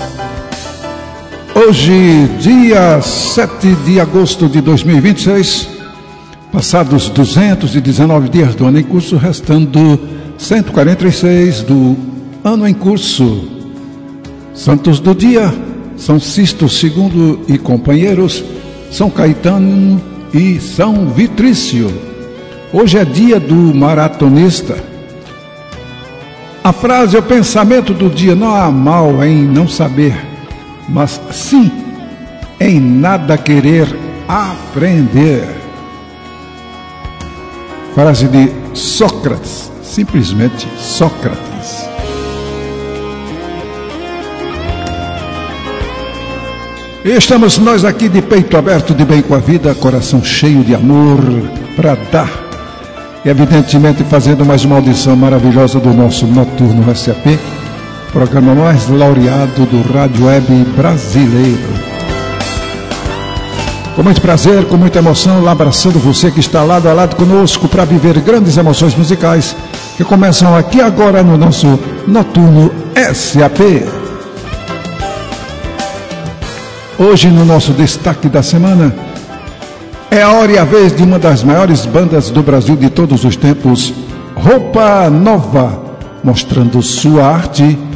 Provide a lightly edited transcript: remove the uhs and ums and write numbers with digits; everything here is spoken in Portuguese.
Hoje, dia 7 de agosto de 2026, passados 219 dias do ano em curso, restando 146 do ano em curso. Santos do dia, São Sisto II e companheiros, São Caetano e São Vitrício. Hoje é dia do maratonista. A frase ou pensamento do dia: não há mal em não saber, mas sim em nada querer aprender. Frase de Sócrates, simplesmente Sócrates. E estamos nós aqui de peito aberto, de bem com a vida, coração cheio de amor para dar. E evidentemente fazendo mais uma audição maravilhosa do nosso Noturno SAP, programa mais laureado do Rádio Web brasileiro. Com muito prazer, com muita emoção, lá abraçando você que está lado a lado conosco para viver grandes emoções musicais que começam aqui agora no nosso Noturno SAP. Hoje, no nosso destaque da semana, é a hora e a vez de uma das maiores bandas do Brasil de todos os tempos, Roupa Nova, mostrando sua arte